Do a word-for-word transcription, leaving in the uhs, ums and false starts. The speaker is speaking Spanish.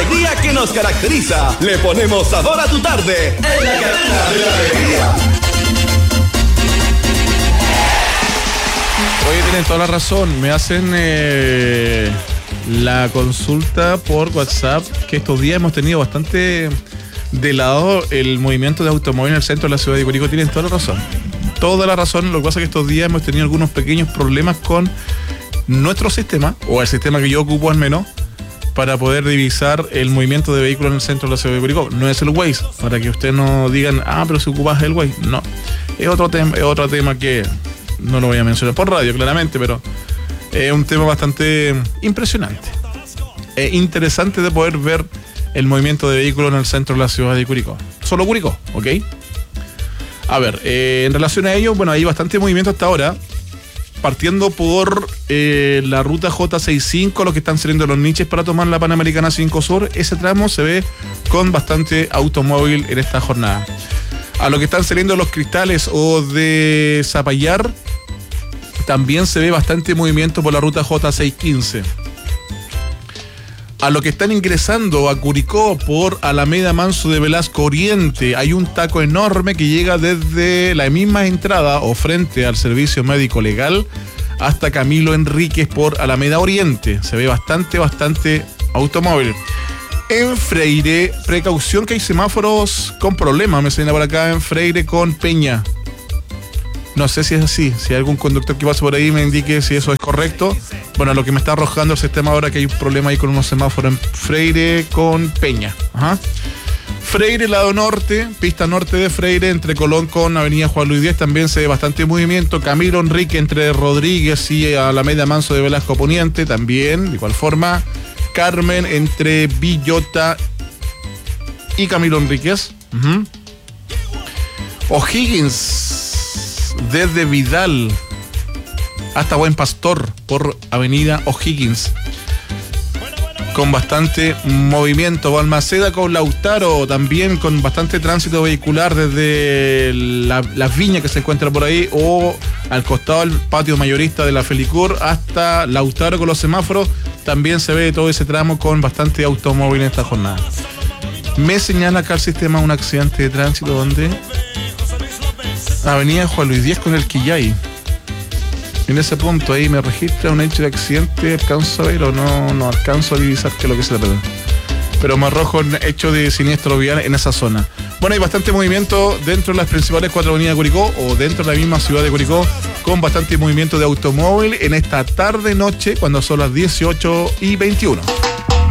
alegría que nos caracteriza. Le ponemos sabor a tu tarde en la cadena de la alegría. Oye, tienen toda la razón. Me hacen eh, la consulta por WhatsApp que estos días hemos tenido bastante de lado el movimiento de automóvil en el centro de la ciudad de Curicó. Tienen toda la razón. Toda la razón. Lo que pasa es que estos días hemos tenido algunos pequeños problemas con nuestro sistema, o el sistema que yo ocupo al menos, para poder divisar el movimiento de vehículos en el centro de la ciudad de Curicó. No es el Waze, para que ustedes no digan, ah, pero si ocupas el Waze. No, es otro tema, es otro tema que no lo voy a mencionar por radio, claramente, pero es un tema bastante impresionante. Es interesante de poder ver el movimiento de vehículos en el centro de la ciudad de Curicó. Solo Curicó, ¿ok? A ver, eh, en relación a ello, bueno, hay bastante movimiento hasta ahora. Partiendo por eh, la ruta J sesenta y cinco, los que están saliendo de los niches para tomar la Panamericana cinco Sur, ese tramo se ve con bastante automóvil en esta jornada. A los que están saliendo de los Cristales o de Zapallar, también se ve bastante movimiento por la ruta J seiscientos quince. A los que están ingresando a Curicó por Alameda Manso de Velasco Oriente, hay un taco enorme que llega desde la misma entrada o frente al servicio médico legal hasta Camilo Enríquez por Alameda Oriente. Se ve bastante, bastante automóvil. En Freire, precaución que hay semáforos con problemas. Me señala por acá en Freire con Peña. No sé si es así. Si hay algún conductor que pase por ahí me indique si eso es correcto. Bueno, lo que me está arrojando el sistema ahora que hay un problema ahí con unos semáforos en Freire con Peña. Ajá. Freire, lado norte, pista norte de Freire, entre Colón con Avenida Juan Luis Díaz, también se ve bastante movimiento. Camilo Enrique entre Rodríguez y Alameda Manso de Velasco Poniente, también, de igual forma. Carmen entre Villota y Camilo Enríquez. Uh-huh. O'Higgins desde Vidal hasta Buen Pastor por Avenida O'Higgins, con bastante movimiento. Balmaceda con Lautaro, también con bastante tránsito vehicular desde la, las viñas que se encuentran por ahí o al costado del patio mayorista de la Felicur hasta Lautaro con los semáforos. También se ve todo ese tramo con bastante automóvil en esta jornada. Me señala acá el sistema un accidente de tránsito donde Avenida Juan Luis Díaz con el Quillay. En ese punto ahí me registra un hecho de accidente, alcanzo a ver o no, no alcanzo a divisar qué es lo que se trata. Pero me arrojo un hecho de siniestro vial en esa zona. Bueno, hay bastante movimiento dentro de las principales cuatro avenidas de Curicó o dentro de la misma ciudad de Curicó, con bastante movimiento de automóvil en esta tarde-noche cuando son las dieciocho y veintiuno.